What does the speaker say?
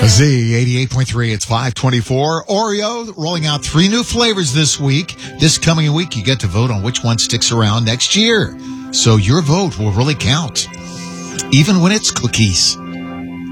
Z 88.3, it's 524. Oreo rolling out 3 new flavors this week. This coming week, you get to vote on which one sticks around next year. So your vote will really count, even when it's cookies.